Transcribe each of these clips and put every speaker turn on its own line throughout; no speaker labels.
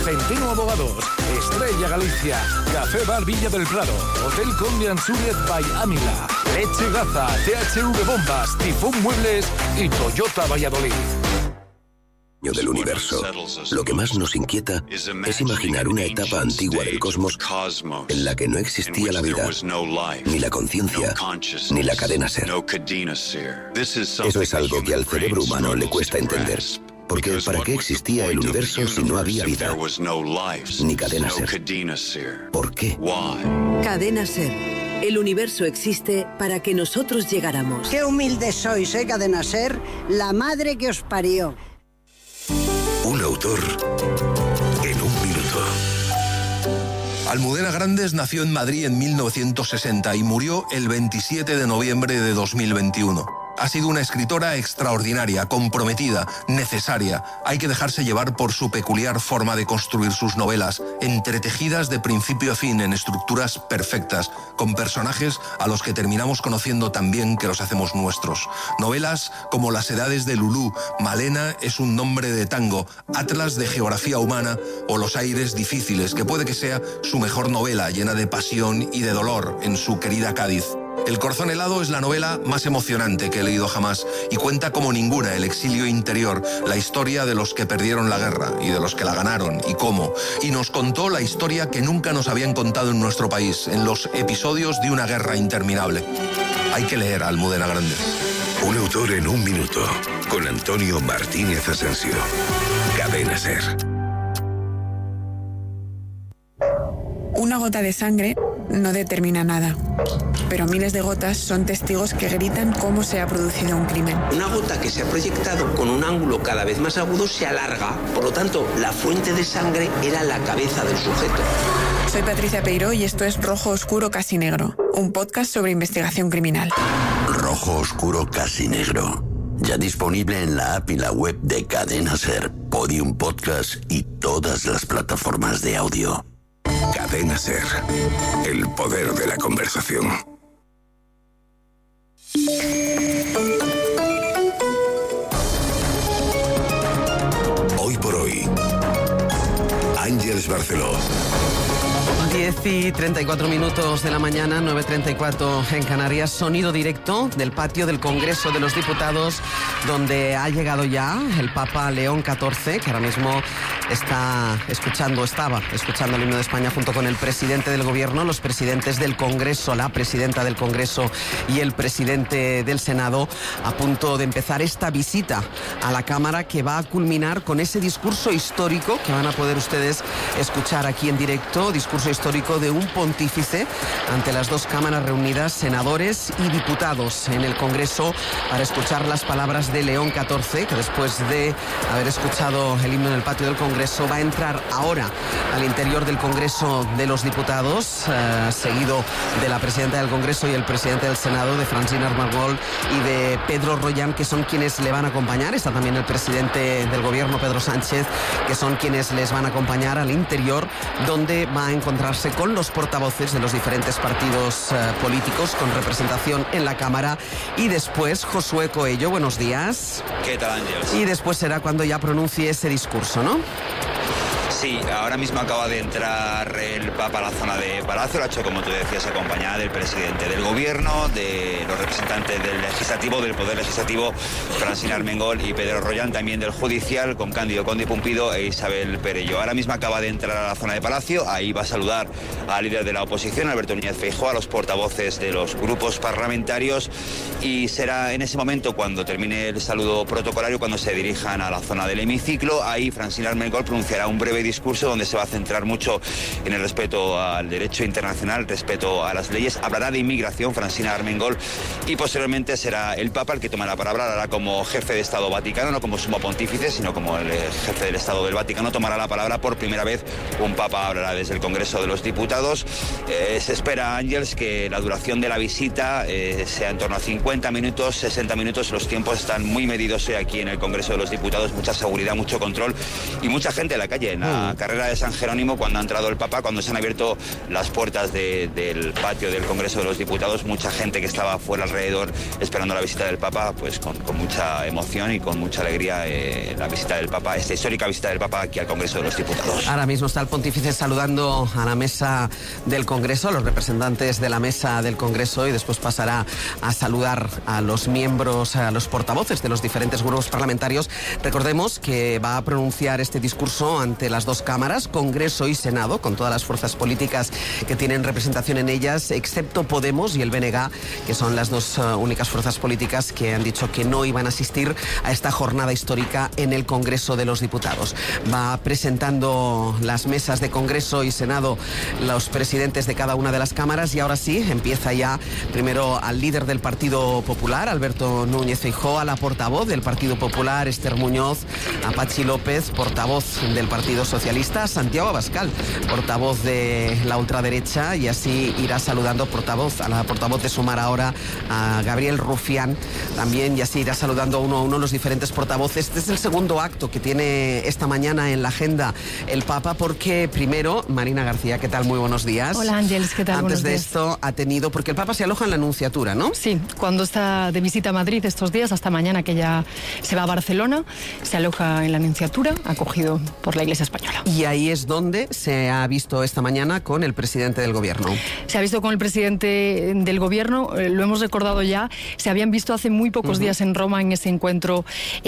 Centeno Abogados, Estrella Galicia, Café Bar Villa del Prado, Hotel Conde Ansúrez by Ámila, Leche Gaza, THV Bombas, Tifón Muebles y Toyota Valladolid.
Del universo. Lo que más nos inquieta es imaginar una etapa antigua del cosmos en la que no existía la vida, ni la conciencia, ni la cadena ser. Eso es algo que al cerebro humano le cuesta entender. Porque ¿para qué existía el universo si no había vida, ni cadena ser? ¿Por qué?
Cadena Ser. El universo existe para que nosotros llegáramos.
Qué humildes sois, Cadena Ser, la madre que os parió.
Un autor en un minuto.
Almudena Grandes nació en Madrid en 1960 y murió el 27 de noviembre de 2021. Ha sido una escritora extraordinaria, comprometida, necesaria. Hay que dejarse llevar por su peculiar forma de construir sus novelas, entretejidas de principio a fin en estructuras perfectas, con personajes a los que terminamos conociendo tan bien que los hacemos nuestros. Novelas como Las edades de Lulú, Malena es un nombre de tango, Atlas de geografía humana o Los aires difíciles, que puede que sea su mejor novela, llena de pasión y de dolor en su querida Cádiz. El corazón helado es la novela más emocionante que he leído jamás y cuenta como ninguna el exilio interior, la historia de los que perdieron la guerra y de los que la ganaron y cómo. Y nos contó la historia que nunca nos habían contado en nuestro país, en los episodios de una guerra interminable. Hay que leer a Almudena Grandes.
Un autor en un minuto, con Antonio Martínez Asensio. Cadena Ser.
Una gota de sangre no determina nada, pero miles de gotas son testigos que gritan cómo se ha producido un crimen.
Una gota que se ha proyectado con un ángulo cada vez más agudo se alarga, por lo tanto, la fuente de sangre era la cabeza del sujeto.
Soy Patricia Peiró y esto es Rojo Oscuro Casi Negro, un podcast sobre investigación criminal.
Rojo Oscuro Casi Negro, ya disponible en la app y la web de Cadena Ser, Podium Podcast y todas las plataformas de audio.
Cadena Ser, el poder de la conversación. Hoy por hoy, Ángeles Barceló.
10:34 de la mañana, 9:34 en Canarias. Sonido directo del patio del Congreso de los Diputados, donde ha llegado ya el Papa León XIV, que ahora mismo estaba escuchando el himno de España junto con el presidente del Gobierno, los presidentes del Congreso, la presidenta del Congreso y el presidente del Senado, a punto de empezar esta visita a la Cámara que va a culminar con ese discurso histórico que van a poder ustedes escuchar aquí en directo, discurso histórico de un pontífice ante las dos cámaras reunidas, senadores y diputados en el Congreso, para escuchar las palabras de León XIV, que después de haber escuchado el himno en el patio del Congreso va a entrar ahora al interior del Congreso de los Diputados, seguido de la presidenta del Congreso y el presidente del Senado, de Francina Armengol y de Pedro Rollán, que son quienes le van a acompañar. Está también el presidente del Gobierno, Pedro Sánchez, que son quienes les van a acompañar al interior, donde va a encontrarse con los portavoces de los diferentes partidos políticos con representación en la Cámara. Y después Josué Coello, buenos días.
¿Qué tal, Ángeles?
Y después será cuando ya pronuncie ese discurso, ¿no?
Sí, ahora mismo acaba de entrar el Papa a la zona de Palacio, lo ha hecho, como tú decías, acompañada del presidente del Gobierno, de los representantes del Legislativo, del Poder Legislativo, Francina Armengol y Pedro Rollán, también del Judicial, con Cándido Conde Pumpido e Isabel Perello. Ahora mismo acaba de entrar a la zona de Palacio, ahí va a saludar al líder de la oposición, Alberto Núñez Feijóo, a los portavoces de los grupos parlamentarios, y será en ese momento, cuando termine el saludo protocolario, cuando se dirijan a la zona del hemiciclo. Ahí Francina Armengol pronunciará un breve discurso donde se va a centrar mucho en el respeto al derecho internacional, respeto a las leyes. Hablará de inmigración Francina Armengol, y posteriormente será el Papa el que toma la palabra. Hablará como jefe de Estado Vaticano, no como sumo pontífice, sino como el jefe del Estado del Vaticano. Tomará la palabra por primera vez un Papa. Hablará desde el Congreso de los Diputados. Se espera, Ángels, que la duración de la visita sea en torno a 50 minutos, 60 minutos. Los tiempos están muy medidos aquí en el Congreso de los Diputados. Mucha seguridad, mucho control y mucha gente en la calle. la carrera de San Jerónimo, cuando ha entrado el Papa, cuando se han abierto las puertas del patio del Congreso de los Diputados, mucha gente que estaba fuera alrededor esperando la visita del Papa, pues con mucha emoción y con mucha alegría la visita del Papa, esta histórica visita del Papa aquí al Congreso de los Diputados.
Ahora mismo está el pontífice saludando a la mesa del Congreso, a los representantes de la mesa del Congreso, y después pasará a saludar a los miembros, a los portavoces de los diferentes grupos parlamentarios. Recordemos que va a pronunciar este discurso ante las dos cámaras, Congreso y Senado, con todas las fuerzas políticas que tienen representación en ellas, excepto Podemos y el BNG, que son las dos únicas fuerzas políticas que han dicho que no iban a asistir a esta jornada histórica en el Congreso de los Diputados. Va presentando las mesas de Congreso y Senado los presidentes de cada una de las cámaras, y ahora sí, empieza ya primero al líder del Partido Popular, Alberto Núñez Feijóo, a la portavoz del Partido Popular, Esther Muñoz, a Patxi López, portavoz del Partido Socialista, a Santiago Abascal, portavoz de la ultraderecha, y así irá saludando a la portavoz de Sumar ahora, a Gabriel Rufián también, y así irá saludando uno a uno los diferentes portavoces. Este es el segundo acto que tiene esta mañana en la agenda el Papa, porque primero, Marina García, ¿qué tal? Muy buenos días.
Hola Ángeles, ¿qué tal?
Antes de esto ha tenido, porque el Papa se aloja en la Nunciatura, ¿no?
Sí, cuando está de visita a Madrid estos días, hasta mañana que ya se va a Barcelona, se aloja en la Nunciatura, acogido por la Iglesia Española.
Y ahí es donde se ha visto esta mañana con el presidente del Gobierno.
Se ha visto con el presidente del Gobierno, lo hemos recordado ya, se habían visto hace muy pocos días en Roma en ese encuentro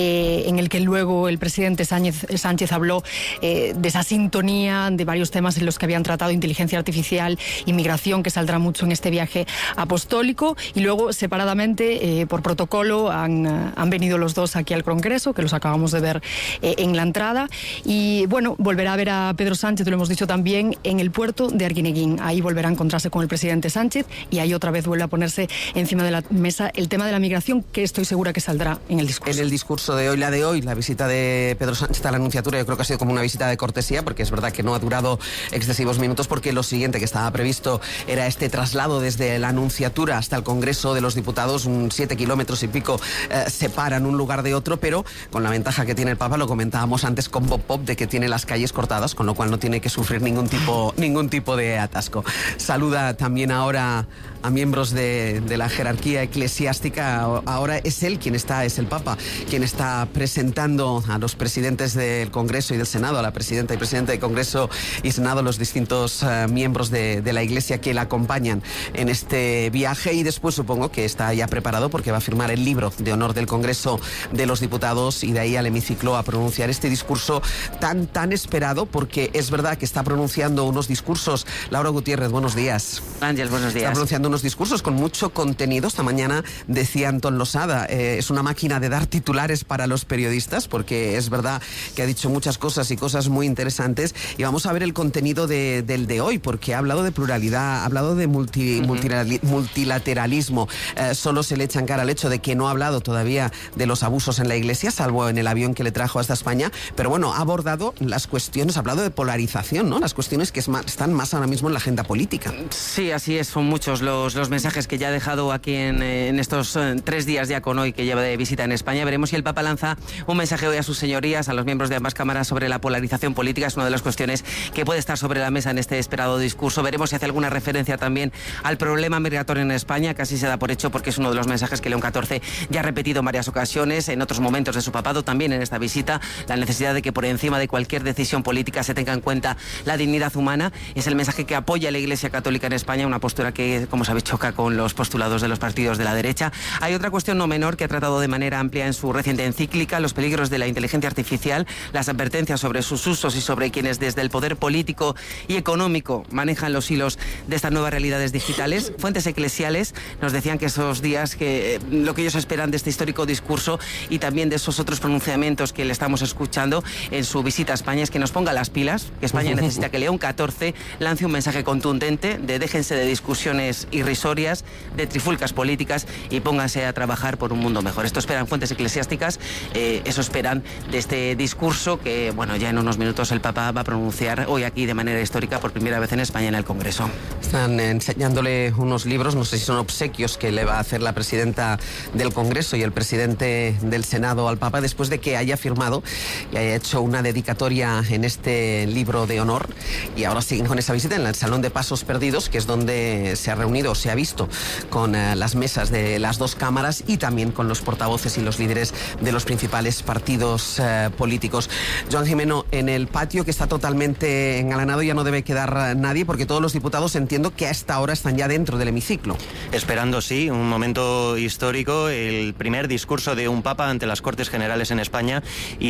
en el que luego el presidente Sánchez habló de esa sintonía, de varios temas en los que habían tratado, inteligencia artificial, inmigración, que saldrá mucho en este viaje apostólico, y luego separadamente, por protocolo, han venido los dos aquí al Congreso, que los acabamos de ver en la entrada, y bueno, volverá a ver a Pedro Sánchez, lo hemos dicho también, en el puerto de Arguineguín. Ahí volverá a encontrarse con el presidente Sánchez, y ahí otra vez vuelve a ponerse encima de la mesa el tema de la migración, que estoy segura que saldrá en el discurso.
En el discurso de hoy, la visita de Pedro Sánchez a la Anunciatura, yo creo que ha sido como una visita de cortesía, porque es verdad que no ha durado excesivos minutos, porque lo siguiente que estaba previsto era este traslado desde la Anunciatura hasta el Congreso de los Diputados, 7 kilómetros y pico separan un lugar de otro, pero con la ventaja que tiene el Papa, lo comentábamos antes con Bob Pop, de que tiene las calles cortadas, con lo cual no tiene que sufrir ningún tipo de atasco. Saluda también ahora a miembros de la jerarquía eclesiástica. Ahora es el Papa quien está presentando a los presidentes del Congreso y del Senado, a la presidenta y presidente del Congreso y Senado, los distintos miembros de la Iglesia que la acompañan en este viaje, y después supongo que está ya preparado porque va a firmar el libro de honor del Congreso de los Diputados, y de ahí al hemiciclo a pronunciar este discurso tan esperado, porque es verdad que está pronunciando unos discursos. Laura Gutiérrez, buenos días.
Ángel, buenos días.
Está pronunciando unos discursos con mucho contenido. Esta mañana decía Antón Losada, es una máquina de dar titulares para los periodistas, porque es verdad que ha dicho muchas cosas y cosas muy interesantes, y vamos a ver el contenido del de hoy, porque ha hablado de pluralidad, ha hablado de multilateralismo. Solo se le echa en cara el hecho de que no ha hablado todavía de los abusos en la Iglesia, salvo en el avión que le trajo hasta España, pero bueno, ha abordado las cuestiones, ha hablado de polarización, ¿no? Las cuestiones que están más ahora mismo en la agenda política.
Sí, así es, son muchos los mensajes que ya ha dejado aquí en estos 3 días ya con hoy que lleva de visita en España. Veremos si el Papa lanza un mensaje hoy a sus señorías, a los miembros de ambas cámaras, sobre la polarización política. Es una de las cuestiones que puede estar sobre la mesa en este esperado discurso. Veremos si hace alguna referencia también al problema migratorio en España. Casi se da por hecho, porque es uno de los mensajes que León XIV ya ha repetido en varias ocasiones, en otros momentos de su papado, también en esta visita, la necesidad de que por encima de cualquier decisión política se tenga en cuenta la dignidad humana. Es el mensaje que apoya la Iglesia Católica en España, una postura que, como sabéis, choca con los postulados de los partidos de la derecha. Hay otra cuestión no menor que ha tratado de manera amplia en su reciente encíclica: los peligros de la inteligencia artificial, las advertencias sobre sus usos y sobre quienes desde el poder político y económico manejan los hilos de estas nuevas realidades digitales. Fuentes eclesiales nos decían que esos días, que lo que ellos esperan de este histórico discurso y también de esos otros pronunciamientos que le estamos escuchando en su visita a España, es que nos ponga las pilas, que España necesita que León XIV lance un mensaje contundente de déjense de discusiones irrisorias, de trifulcas políticas, y pónganse a trabajar por un mundo mejor. Esto esperan fuentes eclesiásticas, eso esperan de este discurso que, bueno, ya en unos minutos el Papa va a pronunciar hoy aquí de manera histórica por primera vez en España en el Congreso.
Están enseñándole unos libros, no sé si son obsequios que le va a hacer la presidenta del Congreso y el presidente del Senado al Papa después de que haya firmado y haya hecho una dedicatoria en este libro de honor. Y ahora siguen con esa visita en el Salón de Pasos Perdidos, que es donde se ha reunido, se ha visto con las mesas de las dos cámaras y también con los portavoces y los líderes de los principales partidos políticos. Joan Gimeno, en el patio, que está totalmente engalanado, ya no debe quedar nadie porque todos los diputados, entiendo que a esta hora están ya dentro del hemiciclo.
Esperando, sí, un momento histórico, el primer discurso de un papa ante las Cortes Generales en España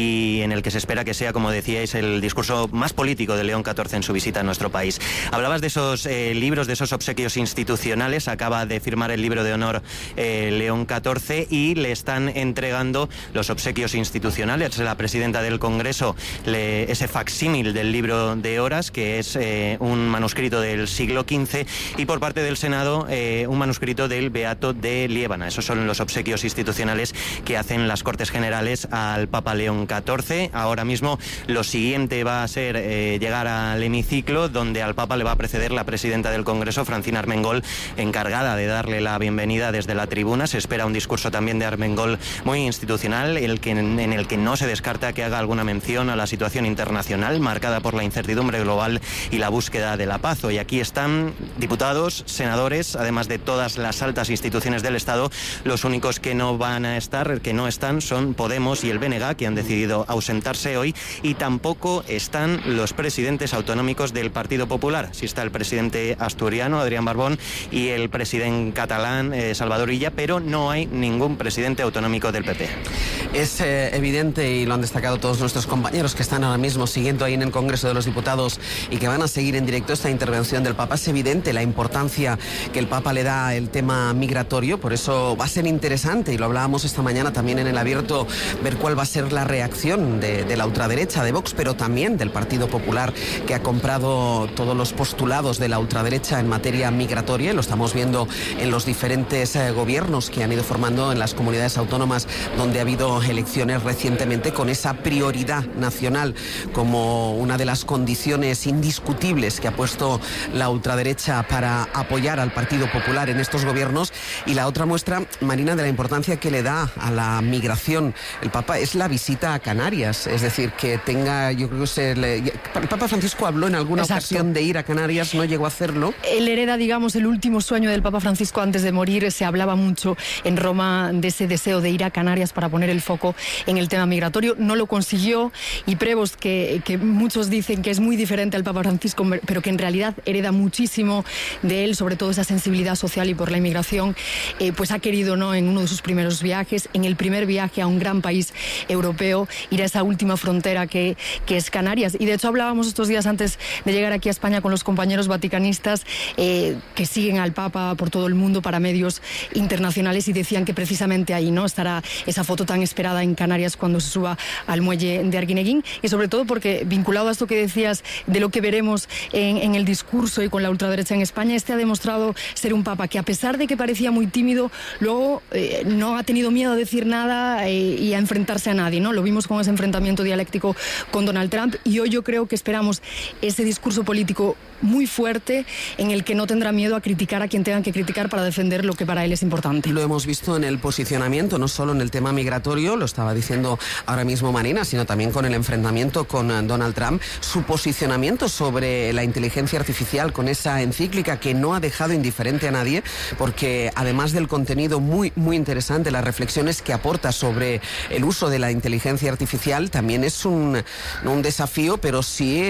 y en el que se espera que sea, como decíais, el discurso más político de León XIV en su visita a nuestro país. Hablabas de esos libros, de esos obsequios institucionales. Acaba de firmar el libro de honor León XIV y le están entregando los obsequios institucionales. La presidenta del Congreso, ese facsímil del libro de horas, que es un manuscrito del siglo XV, y por parte del Senado un manuscrito del Beato de Liébana. Esos son los obsequios institucionales que hacen las Cortes Generales al Papa León XIV. Ahora mismo lo siguiente va a ser llegar al hemiciclo, donde al Papa le va a preceder la presidenta del Congreso, Francina Armengol, encargada de darle la bienvenida desde la tribuna. Se espera un discurso también de Armengol muy institucional, en el que no se descarta que haga alguna mención a la situación internacional marcada por la incertidumbre global y la búsqueda de la paz. Hoy aquí están diputados, senadores, además de todas las altas instituciones del Estado. Los únicos que no van a estar, que no están, son Podemos y el BNG, que han decidido ausentarse hoy, y tampoco están los presidentes autonómicos del Partido Popular. Sí está el presidente asturiano, Adrián Barbón, y el presidente catalán, Salvador Illa, pero no hay ningún presidente autonómico del PP.
Es evidente, y lo han destacado todos nuestros compañeros que están ahora mismo siguiendo ahí en el Congreso de los Diputados y que van a seguir en directo esta intervención del Papa, es evidente la importancia que el Papa le da al tema migratorio. Por eso va a ser interesante, y lo hablábamos esta mañana también en el abierto, ver cuál va a ser la reacción de la ultraderecha, de Vox, pero también del Partido Popular, que ha comprado todos los postulados de la ultraderecha en materia migratoria. Lo estamos viendo en los diferentes gobiernos que han ido formando en las comunidades autónomas donde ha habido elecciones recientemente, con esa prioridad nacional como una de las condiciones indiscutibles que ha puesto la ultraderecha para apoyar al Partido Popular en estos gobiernos. Y la otra muestra, Marina, de la importancia que le da a la migración el Papa es la visita a Canarias. Es decir, que tenga, yo creo que el Papa Francisco habló en alguna ocasión de ir a Canarias, no llegó a hacerlo.
Él hereda, digamos, el último sueño del Papa Francisco antes de morir. Se hablaba mucho en Roma de ese deseo de ir a Canarias para poner el foco en el tema migratorio. No lo consiguió, y Prevost, que muchos dicen que es muy diferente al Papa Francisco, pero que en realidad hereda muchísimo de él, sobre todo esa sensibilidad social y por la inmigración, pues ha querido, ¿no?, en uno de sus primeros viajes, en el primer viaje a un gran país europeo, ir a esa última frontera que es Canarias. Y de hecho hablábamos estos días antes de llegar aquí a España con los compañeros vaticanistas que siguen al Papa por todo el mundo para medios internacionales, y decían que precisamente ahí, ¿no?, estará esa foto tan esperada en Canarias cuando se suba al muelle de Arguineguín. Y sobre todo porque, vinculado a esto que decías de lo que veremos en el discurso y con la ultraderecha en España, ha demostrado ser un Papa que, a pesar de que parecía muy tímido, luego no ha tenido miedo a decir nada y a enfrentarse a nadie, ¿no? Lo vimos con ese enfrentamiento dialéctico con Donald Trump, y hoy yo creo que esperamos ese discurso político muy fuerte en el que no tendrá miedo a criticar a quien tengan que criticar para defender lo que para él es importante.
Lo hemos visto en el posicionamiento, no solo en el tema migratorio, lo estaba diciendo ahora mismo Marina, sino también con el enfrentamiento con Donald Trump, su posicionamiento sobre la inteligencia artificial con esa encíclica que no ha dejado indiferente a nadie, porque además del contenido muy, muy interesante, las reflexiones que aporta sobre el uso de la inteligencia artificial, también es un desafío, pero sí,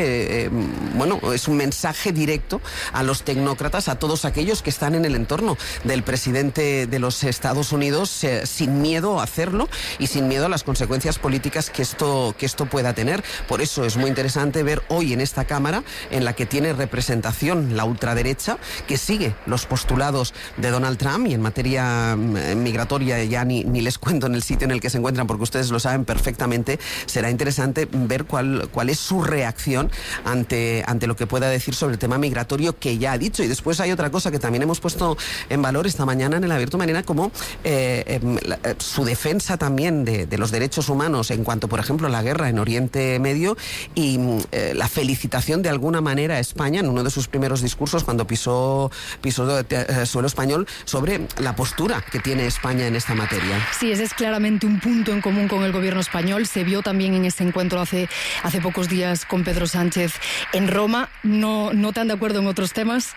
es un mensaje directo a los tecnócratas, a todos aquellos que están en el entorno del presidente de los Estados Unidos, sin miedo a hacerlo y sin miedo a las consecuencias políticas que esto pueda tener. Por eso es muy interesante ver hoy en esta Cámara, en la que tiene representación la ultraderecha, que sigue los postulados de Donald Trump, y en materia migratoria ya ni les cuento en el sitio en el que se encuentran, porque ustedes lo saben perfectamente. Será interesante ver cuál es su reacción ante lo que pueda decir sobre el tema migratorio que ya ha dicho. Y después hay otra cosa que también hemos puesto en valor esta mañana en el Abierto, Marina, como su defensa también de los derechos humanos en cuanto, por ejemplo, a la guerra en Oriente Medio, y la felicitación de alguna manera a España en uno de sus primeros discursos discursos cuando pisó suelo español sobre la postura que tiene España en esta materia.
Sí, ese es claramente un punto en común con el gobierno español. Se vio también en ese encuentro hace pocos días con Pedro Sánchez en Roma. No tan de acuerdo en otros temas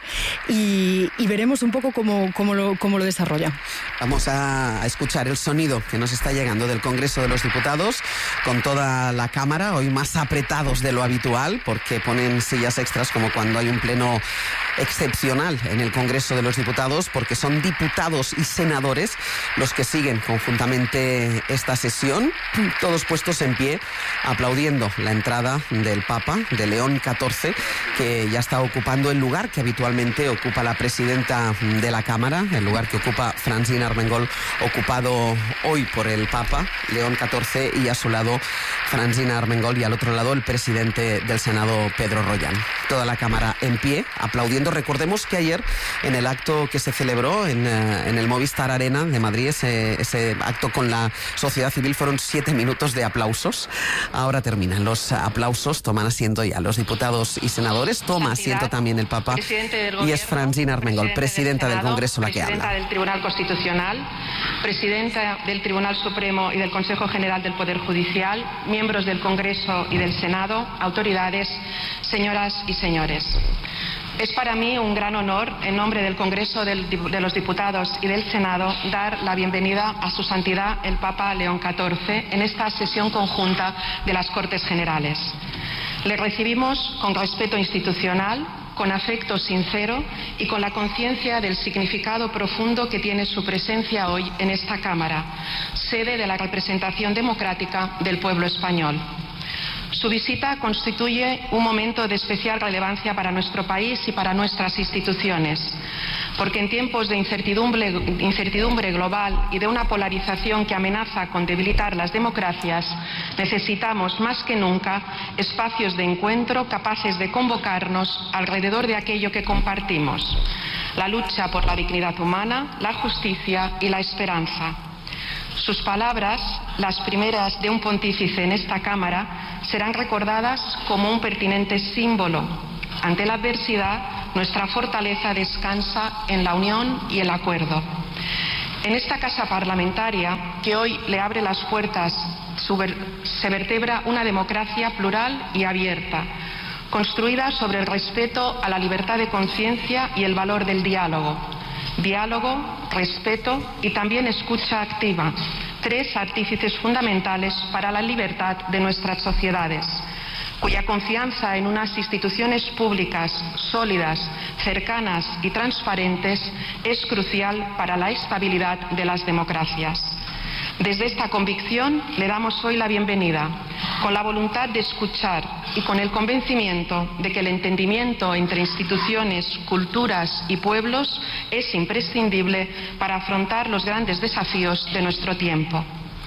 y veremos un poco cómo lo desarrolla.
Vamos a escuchar el sonido que nos está llegando del Congreso de los Diputados, con toda la Cámara, hoy más apretados de lo habitual, porque ponen sillas extras como cuando hay un pleno excepcional en el Congreso de los Diputados, porque son diputados y senadores los que siguen conjuntamente esta sesión, todos puestos en pie, aplaudiendo la entrada del Papa, de León XIV, que ya está ocupando el lugar que habitualmente ocupa la presidenta de la Cámara, el lugar que ocupa Francina Armengol, ocupado hoy por el Papa, León XIV, y a su lado Francina Armengol, y al otro lado el presidente del Senado, Pedro Rollán. Toda la Cámara en pie, aplaudiendo. Recordemos que ayer, en el acto que se celebró en el Movistar Arena de Madrid, ese acto con la sociedad civil, fueron 7 minutos de aplausos. Ahora terminan los aplausos, toman asiento ya los diputados y senadores, toma asiento también el Papa, y es Francina Armengol, presidenta del Congreso, la que habla.
Presidenta del Tribunal Constitucional, presidenta del Tribunal Supremo y del Consejo General del Poder Judicial, miembros del Congreso y del Senado, autoridades, señoras y señores. Es para mí un gran honor, en nombre del Congreso de los Diputados y del Senado, dar la bienvenida a Su Santidad el Papa León XIV en esta sesión conjunta de las Cortes Generales. Le recibimos con respeto institucional, con afecto sincero y con la conciencia del significado profundo que tiene su presencia hoy en esta Cámara, sede de la representación democrática del pueblo español. Su visita constituye un momento de especial relevancia para nuestro país y para nuestras instituciones, porque en tiempos de incertidumbre global y de una polarización que amenaza con debilitar las democracias, necesitamos más que nunca espacios de encuentro capaces de convocarnos alrededor de aquello que compartimos: la lucha por la dignidad humana, la justicia y la esperanza. Sus palabras, las primeras de un pontífice en esta Cámara, serán recordadas como un pertinente símbolo. Ante la adversidad, nuestra fortaleza descansa en la unión y el acuerdo. En esta casa parlamentaria, que hoy le abre las puertas, se vertebra una democracia plural y abierta, construida sobre el respeto a la libertad de conciencia y el valor del diálogo. Diálogo, respeto y también escucha activa, 3 artífices fundamentales para la libertad de nuestras sociedades, cuya confianza en unas instituciones públicas sólidas, cercanas y transparentes es crucial para la estabilidad de las democracias. Desde esta convicción le damos hoy la bienvenida, con la voluntad de escuchar y con el convencimiento de que el entendimiento entre instituciones, culturas y pueblos es imprescindible para afrontar los grandes desafíos de nuestro tiempo.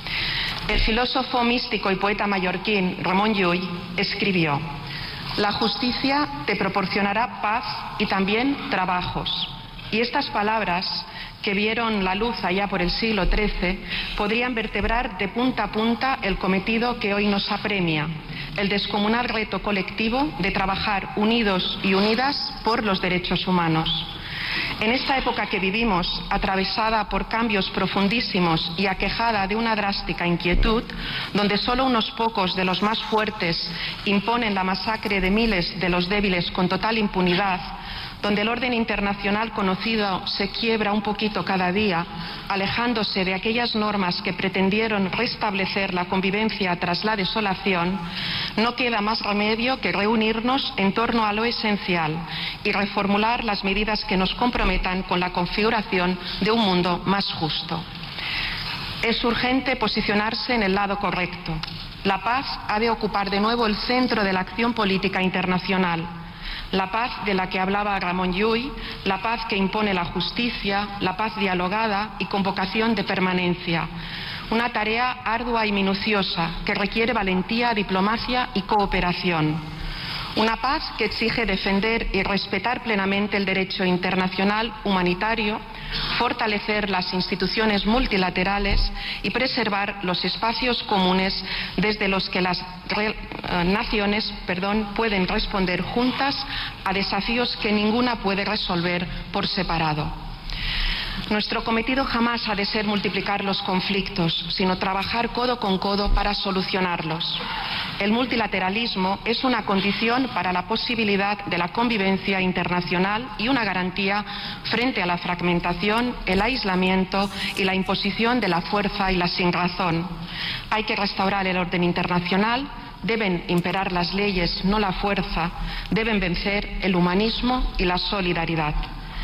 El filósofo místico y poeta mallorquín Ramon Llull escribió: «La justicia te proporcionará paz y también trabajos». Y estas palabras, que vieron la luz allá por el siglo XIII, podrían vertebrar de punta a punta el cometido que hoy nos apremia: el descomunal reto colectivo de trabajar unidos y unidas por los derechos humanos. En esta época que vivimos, atravesada por cambios profundísimos y aquejada de una drástica inquietud, donde solo unos pocos de los más fuertes imponen la masacre de miles de los débiles con total impunidad, donde el orden internacional conocido se quiebra un poquito cada día, alejándose de aquellas normas que pretendieron restablecer la convivencia tras la desolación, no queda más remedio que reunirnos en torno a lo esencial y reformular las medidas que nos comprometan con la configuración de un mundo más justo. Es urgente posicionarse en el lado correcto. La paz ha de ocupar de nuevo el centro de la acción política internacional. La paz de la que hablaba Ramon Llull, la paz que impone la justicia, la paz dialogada y con vocación de permanencia. Una tarea ardua y minuciosa que requiere valentía, diplomacia y cooperación. Una paz que exige defender y respetar plenamente el derecho internacional humanitario, fortalecer las instituciones multilaterales y preservar los espacios comunes desde los que las naciones pueden responder juntas a desafíos que ninguna puede resolver por separado. Nuestro cometido jamás ha de ser multiplicar los conflictos, sino trabajar codo con codo para solucionarlos. El multilateralismo es una condición para la posibilidad de la convivencia internacional y una garantía frente a la fragmentación, el aislamiento y la imposición de la fuerza y la sinrazón. Hay que restaurar el orden internacional. Deben imperar las leyes, no la fuerza. Deben vencer el humanismo y la solidaridad.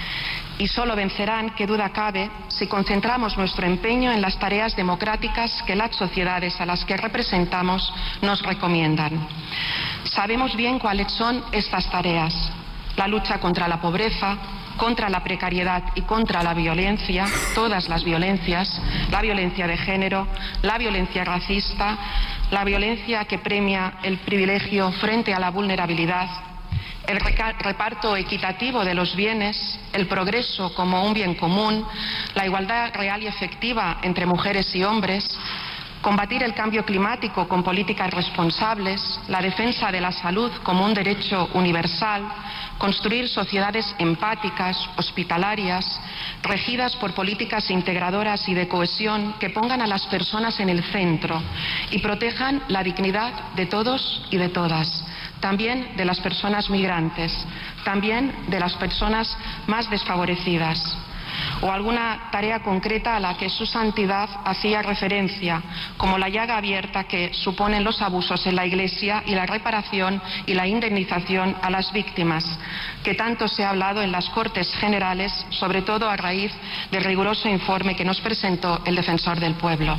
Y solo vencerán, qué duda cabe, si concentramos nuestro empeño en las tareas democráticas que las sociedades a las que representamos nos recomiendan. Sabemos bien cuáles son estas tareas: la lucha contra la pobreza, contra la precariedad y contra la violencia, todas las violencias, la violencia de género, la violencia racista, la violencia que premia el privilegio frente a la vulnerabilidad, el reparto equitativo de los bienes, el progreso como un bien común, la igualdad real y efectiva entre mujeres y hombres, combatir el cambio climático con políticas responsables, la defensa de la salud como un derecho universal, construir sociedades empáticas, hospitalarias, regidas por políticas integradoras y de cohesión que pongan a las personas en el centro y protejan la dignidad de todos y de todas, también de las personas migrantes, también de las personas más desfavorecidas. O alguna tarea concreta a la que su santidad hacía referencia, como la llaga abierta que suponen los abusos en la Iglesia y la reparación y la indemnización a las víctimas, que tanto se ha hablado en las Cortes Generales, sobre todo a raíz del riguroso informe que nos presentó el Defensor del Pueblo.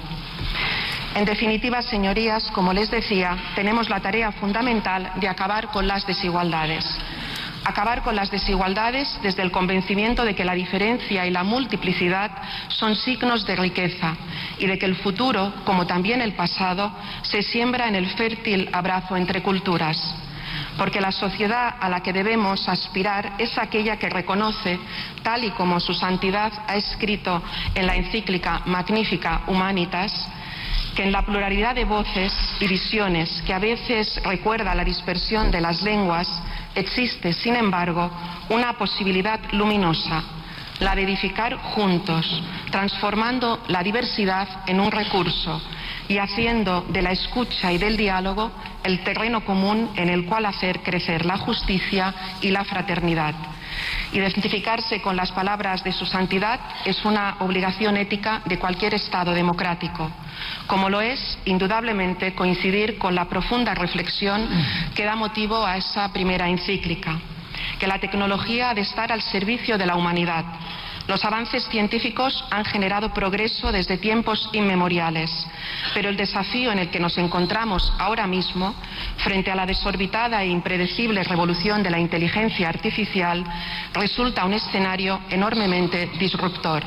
En definitiva, señorías, como les decía, tenemos la tarea fundamental de acabar con las desigualdades. Acabar con las desigualdades desde el convencimiento de que la diferencia y la multiplicidad son signos de riqueza y de que el futuro, como también el pasado, se siembra en el fértil abrazo entre culturas. Porque la sociedad a la que debemos aspirar es aquella que reconoce, tal y como su santidad ha escrito en la encíclica Magnificat Humanitas, que en la pluralidad de voces y visiones que a veces recuerda la dispersión de las lenguas, existe, sin embargo, una posibilidad luminosa, la de edificar juntos, transformando la diversidad en un recurso y haciendo de la escucha y del diálogo el terreno común en el cual hacer crecer la justicia y la fraternidad. Identificarse con las palabras de su santidad es una obligación ética de cualquier Estado democrático, como lo es, indudablemente, coincidir con la profunda reflexión que da motivo a esa primera encíclica, que la tecnología ha de estar al servicio de la humanidad. Los avances científicos han generado progreso desde tiempos inmemoriales, pero el desafío en el que nos encontramos ahora mismo, frente a la desorbitada e impredecible revolución de la inteligencia artificial, resulta un escenario enormemente disruptor.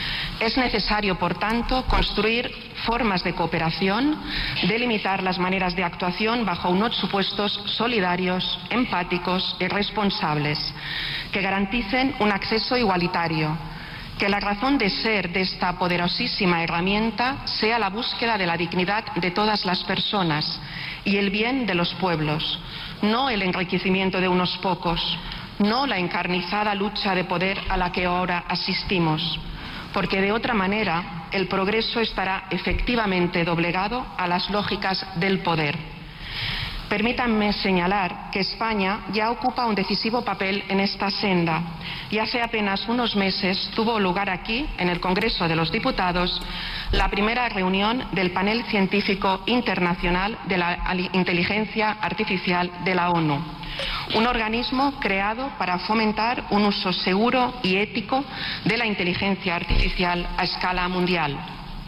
Es necesario, por tanto, construir formas de cooperación, delimitar las maneras de actuación bajo unos supuestos solidarios, empáticos y responsables, que garanticen un acceso igualitario, que la razón de ser de esta poderosísima herramienta sea la búsqueda de la dignidad de todas las personas y el bien de los pueblos, no el enriquecimiento de unos pocos, no la encarnizada lucha de poder a la que ahora asistimos, porque de otra manera el progreso estará efectivamente doblegado a las lógicas del poder. Permítanme señalar que España ya ocupa un decisivo papel en esta senda y hace apenas unos meses tuvo lugar aquí, en el Congreso de los Diputados, la primera reunión del Panel Científico Internacional de la Inteligencia Artificial de la ONU, un organismo creado para fomentar un uso seguro y ético de la inteligencia artificial a escala mundial.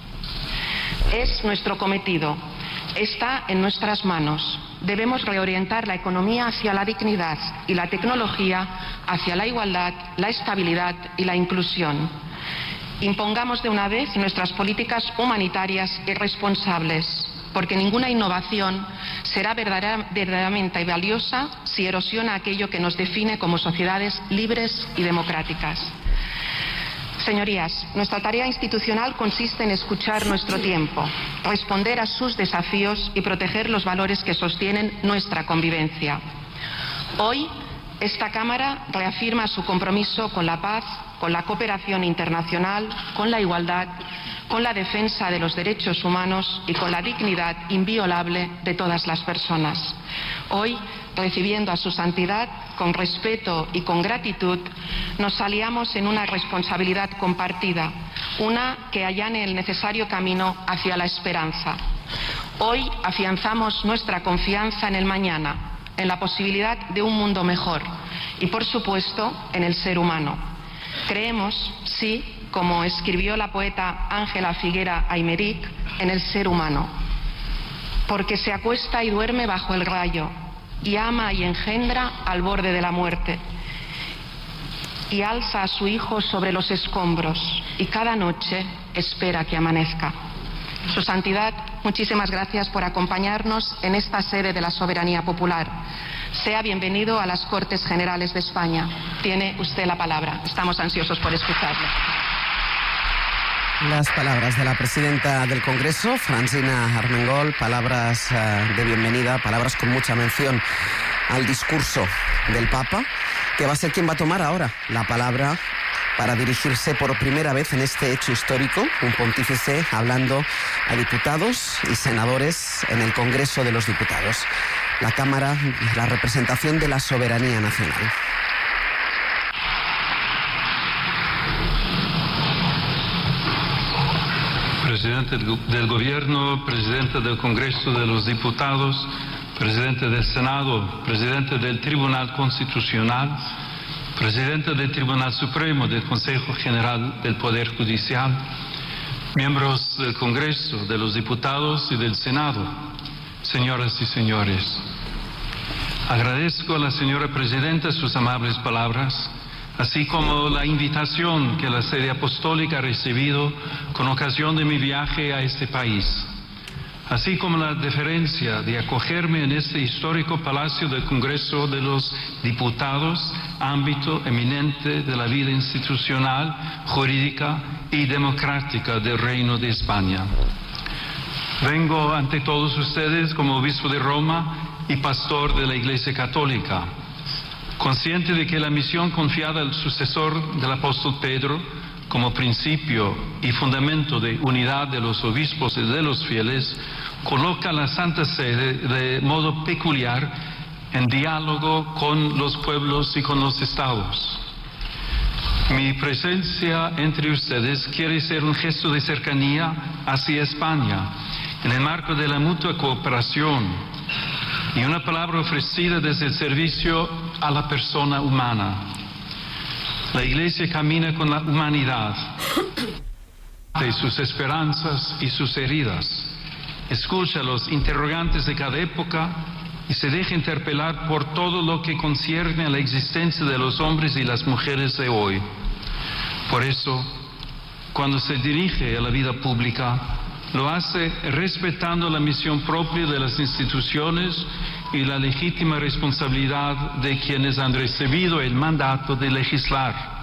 Es nuestro cometido, está en nuestras manos. Debemos reorientar la economía hacia la dignidad y la tecnología hacia la igualdad, la estabilidad y la inclusión. Impongamos de una vez nuestras políticas humanitarias y responsables, porque ninguna innovación será verdaderamente valiosa si erosiona aquello que nos define como sociedades libres y democráticas. Señorías, nuestra tarea institucional consiste en escuchar nuestro tiempo, responder a sus desafíos y proteger los valores que sostienen nuestra convivencia. Hoy, esta Cámara reafirma su compromiso con la paz, con la cooperación internacional, con la igualdad, con la defensa de los derechos humanos y con la dignidad inviolable de todas las personas. Hoy, recibiendo a su santidad con respeto y con gratitud, nos aliamos en una responsabilidad compartida, una que allane el necesario camino hacia la esperanza. Hoy afianzamos nuestra confianza en el mañana, en la posibilidad de un mundo mejor y, por supuesto, en el ser humano. Creemos, sí, como escribió la poeta Ángela Figuera Aymeric, en el ser humano, porque se acuesta y duerme bajo el rayo, y ama y engendra al borde de la muerte, y alza a su hijo sobre los escombros, y cada noche espera que amanezca. Su Santidad, muchísimas gracias por acompañarnos en esta sede de la soberanía popular. Sea bienvenido a las Cortes Generales de España. Tiene usted la palabra. Estamos ansiosos por escucharlo.
Las palabras de la presidenta del Congreso, Francina Armengol, palabras de bienvenida, palabras con mucha mención al discurso del Papa, que va a ser quien va a tomar ahora la palabra para dirigirse por primera vez en este hecho histórico, un pontífice hablando a diputados y senadores en el Congreso de los Diputados, la Cámara, la representación de la soberanía nacional.
Presidente del Gobierno, Presidente del Congreso de los Diputados, Presidente del Senado, Presidente del Tribunal Constitucional, Presidente del Tribunal Supremo del Consejo General del Poder Judicial, miembros del Congreso, de los Diputados y del Senado, señoras y señores. Agradezco a la señora Presidenta sus amables palabras, así como la invitación que la Sede Apostólica ha recibido con ocasión de mi viaje a este país, así como la deferencia de acogerme en este histórico Palacio del Congreso de los Diputados, ámbito eminente de la vida institucional, jurídica y democrática del Reino de España. Vengo ante todos ustedes como obispo de Roma y pastor de la Iglesia Católica, consciente de que la misión confiada al sucesor del apóstol Pedro, como principio y fundamento de unidad de los obispos y de los fieles, coloca la Santa Sede de modo peculiar en diálogo con los pueblos y con los estados. Mi presencia entre ustedes quiere ser un gesto de cercanía hacia España, en el marco de la mutua cooperación, y una palabra ofrecida desde el servicio a la persona humana. La Iglesia camina con la humanidad, de sus esperanzas y sus heridas. Escucha los interrogantes de cada época y se deja interpelar por todo lo que concierne a la existencia de los hombres y las mujeres de hoy. Por eso, cuando se dirige a la vida pública, lo hace respetando la misión propia de las instituciones y la legítima responsabilidad de quienes han recibido el mandato de legislar.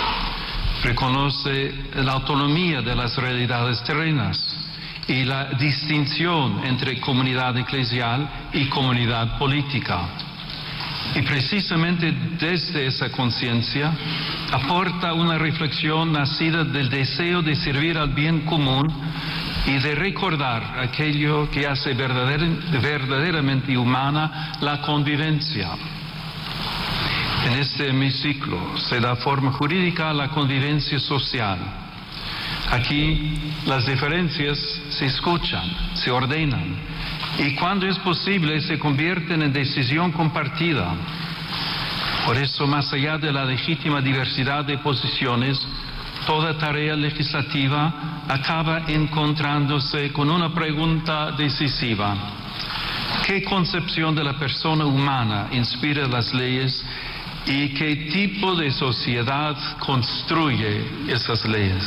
Reconoce la autonomía de las realidades terrenas y la distinción entre comunidad eclesial y comunidad política. Y precisamente desde esa conciencia aporta una reflexión nacida del deseo de servir al bien común y de recordar aquello que hace verdaderamente humana la convivencia. En este hemiciclo se da forma jurídica a la convivencia social. Aquí las diferencias se escuchan, se ordenan y cuando es posible se convierten en decisión compartida. Por eso, más allá de la legítima diversidad de posiciones, toda tarea legislativa acaba encontrándose con una pregunta decisiva. ¿Qué concepción de la persona humana inspira las leyes y qué tipo de sociedad construye esas leyes?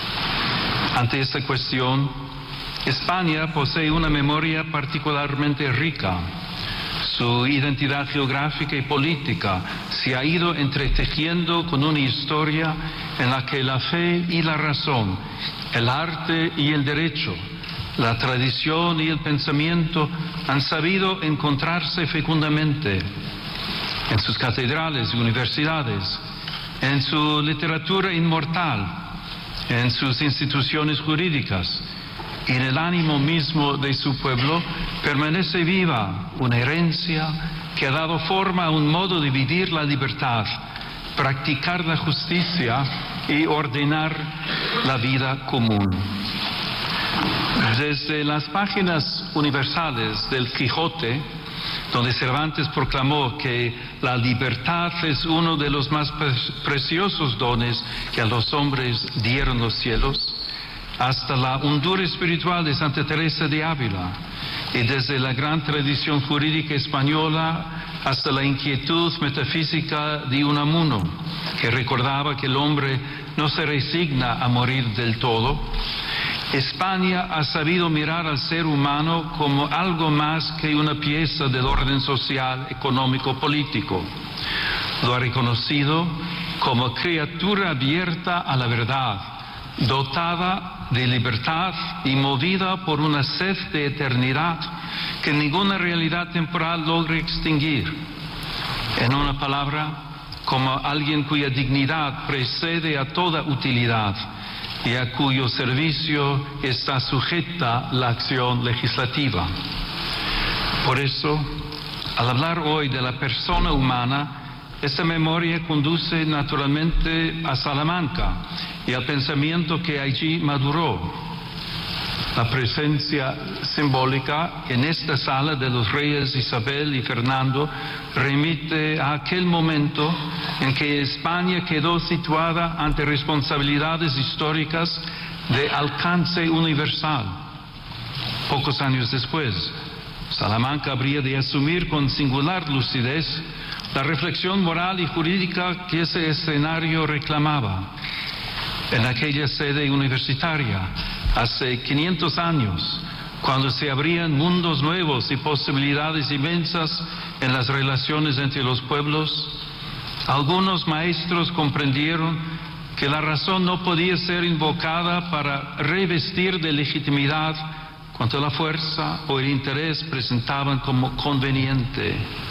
Ante esta cuestión, España posee una memoria particularmente rica. su identidad geográfica y política se ha ido entretejiendo con una historia en la que la fe y la razón, el arte y el derecho, la tradición y el pensamiento han sabido encontrarse fecundamente en sus catedrales y universidades, en su literatura inmortal, en sus instituciones jurídicas y en el ánimo mismo de su pueblo permanece viva una herencia que ha dado forma a un modo de vivir la libertad, practicar la justicia y ordenar la vida común. Desde las páginas universales del Quijote, donde Cervantes proclamó que la libertad es uno de los más preciosos dones que a los hombres dieron los cielos, hasta la hondura espiritual de Santa Teresa de Ávila, y desde la gran tradición jurídica española hasta la inquietud metafísica de Unamuno, que recordaba que el hombre no se resigna a morir del todo, España ha sabido mirar al ser humano como algo más que una pieza del orden social, económico, político. Lo ha reconocido como criatura abierta a la verdad, dotada de libertad y movida por una sed de eternidad que ninguna realidad temporal logra extinguir. En una palabra, como alguien cuya dignidad precede a toda utilidad y a cuyo servicio está sujeta la acción legislativa. Por eso, al hablar hoy de la persona humana, esta memoria conduce naturalmente a Salamanca y al pensamiento que allí maduró. La presencia simbólica en esta sala de los reyes Isabel y Fernando remite a aquel momento en que España quedó situada ante responsabilidades históricas de alcance universal. Pocos años después, Salamanca habría de asumir con singular lucidez la reflexión moral y jurídica que ese escenario reclamaba. En aquella sede universitaria, hace 500 años, cuando se abrían mundos nuevos y posibilidades inmensas en las relaciones entre los pueblos, algunos maestros comprendieron que la razón no podía ser invocada para revestir de legitimidad cuanto la fuerza o el interés presentaban como conveniente.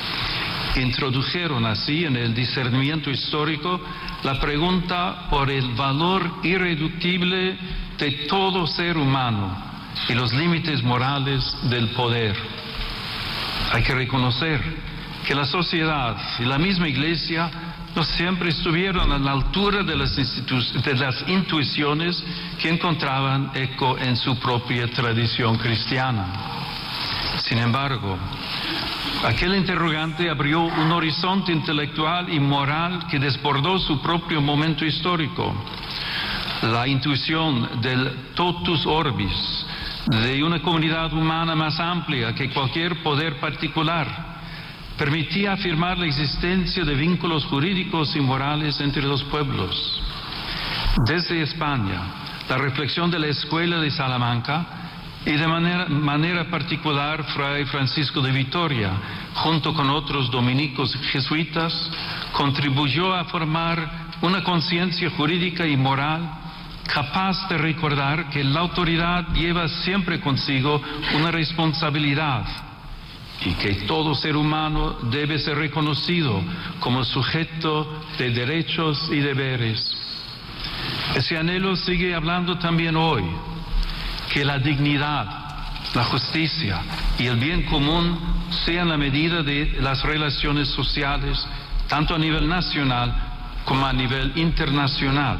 Introdujeron así en el discernimiento histórico la pregunta por el valor irreductible de todo ser humano y los límites morales del poder. Hay que reconocer que la sociedad y la misma Iglesia no siempre estuvieron a la altura de las intuiciones que encontraban eco en su propia tradición cristiana. Sin embargo, aquel interrogante abrió un horizonte intelectual y moral que desbordó su propio momento histórico. La intuición del totus orbis, de una comunidad humana más amplia que cualquier poder particular, permitía afirmar la existencia de vínculos jurídicos y morales entre los pueblos. Desde España, la reflexión de la Escuela de Salamanca y de manera particular Fray Francisco de Vitoria, junto con otros dominicos jesuitas, contribuyó a formar una conciencia jurídica y moral capaz de recordar que la autoridad lleva siempre consigo una responsabilidad y que todo ser humano debe ser reconocido como sujeto de derechos y deberes. Ese anhelo sigue hablando también hoy, que la dignidad, la justicia y el bien común sean la medida de las relaciones sociales, tanto a nivel nacional como a nivel internacional.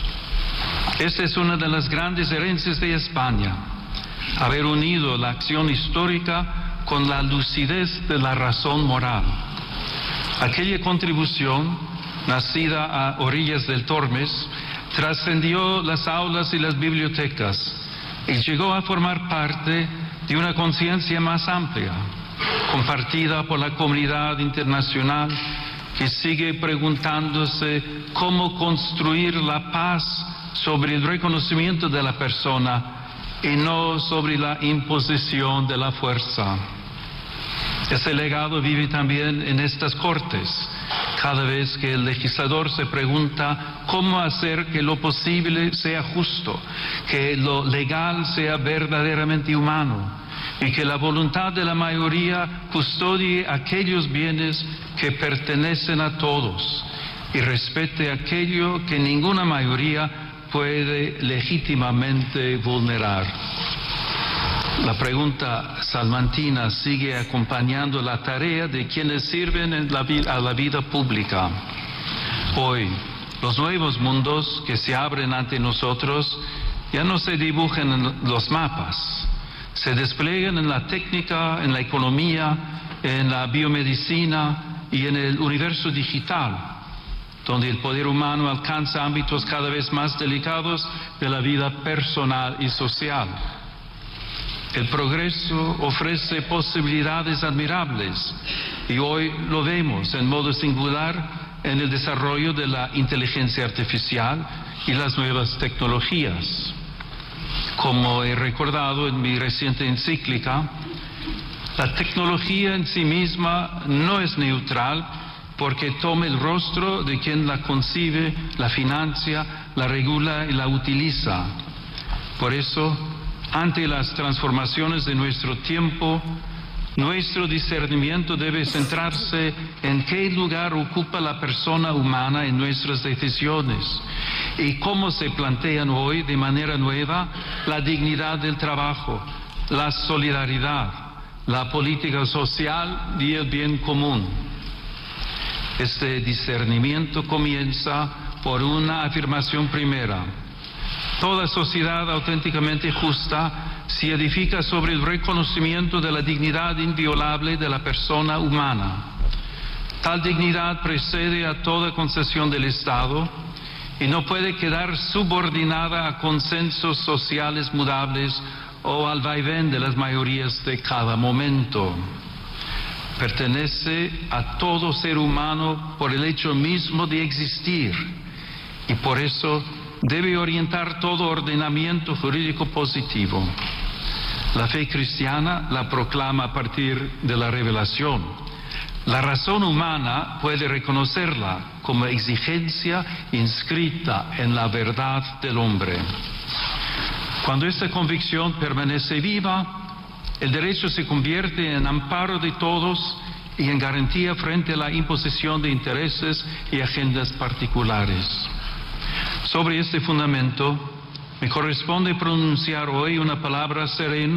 Esta es una de las grandes herencias de España, haber unido la acción histórica con la lucidez de la razón moral. Aquella contribución, nacida a orillas del Tormes, trascendió las aulas y las bibliotecas y llegó a formar parte de una conciencia más amplia, compartida por la comunidad internacional que sigue preguntándose cómo construir la paz sobre el reconocimiento de la persona y no sobre la imposición de la fuerza. Ese legado vive también en estas Cortes. Cada vez que el legislador se pregunta cómo hacer que lo posible sea justo, que lo legal sea verdaderamente humano y que la voluntad de la mayoría custodie aquellos bienes que pertenecen a todos y respete aquello que ninguna mayoría puede legítimamente vulnerar. La pregunta salmantina sigue acompañando la tarea de quienes sirven a la vida pública. Hoy, los nuevos mundos que se abren ante nosotros ya no se dibujan en los mapas, se despliegan en la técnica, en la economía, en la biomedicina y en el universo digital, donde el poder humano alcanza ámbitos cada vez más delicados de la vida personal y social. El progreso ofrece posibilidades admirables y hoy lo vemos en modo singular en el desarrollo de la inteligencia artificial y las nuevas tecnologías. Como he recordado en mi reciente encíclica, la tecnología en sí misma no es neutral porque toma el rostro de quien la concibe, la financia, la regula y la utiliza. Por eso, ante las transformaciones de nuestro tiempo, nuestro discernimiento debe centrarse en qué lugar ocupa la persona humana en nuestras decisiones y cómo se plantean hoy de manera nueva la dignidad del trabajo, la solidaridad, la política social y el bien común. Este discernimiento comienza por una afirmación primera. Toda sociedad auténticamente justa se edifica sobre el reconocimiento de la dignidad inviolable de la persona humana. Tal dignidad precede a toda concesión del Estado y no puede quedar subordinada a consensos sociales mudables o al vaivén de las mayorías de cada momento. Pertenece a todo ser humano por el hecho mismo de existir y por eso debe orientar todo ordenamiento jurídico positivo. La fe cristiana la proclama a partir de la revelación. La razón humana puede reconocerla como exigencia inscrita en la verdad del hombre. Cuando esta convicción permanece viva, el derecho se convierte en amparo de todos y en garantía frente a la imposición de intereses y agendas particulares. Sobre este fundamento, me corresponde pronunciar hoy una palabra serena